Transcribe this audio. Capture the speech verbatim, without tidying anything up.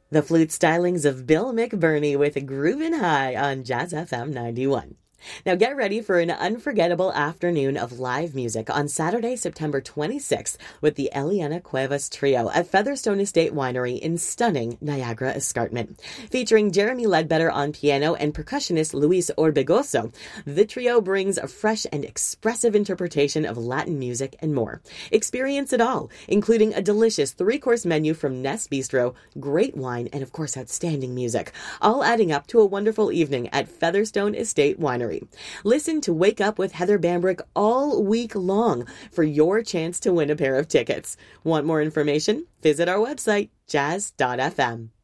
The flute stylings of Bill McBurney with Groovin' High on Jazz F M ninety-one. Now get ready for an unforgettable afternoon of live music on Saturday, September twenty-sixth with the Eliana Cuevas Trio at Featherstone Estate Winery in stunning Niagara Escarpment. Featuring Jeremy Ledbetter on piano and percussionist Luis Orbegoso, the trio brings a fresh and expressive interpretation of Latin music and more. Experience it all, including a delicious three-course menu from Nest Bistro, great wine, and of course outstanding music, all adding up to a wonderful evening at Featherstone Estate Winery. Listen to Wake Up with Heather Bambrick all week long for your chance to win a pair of tickets. Want more information? Visit our website, jazz dot f m.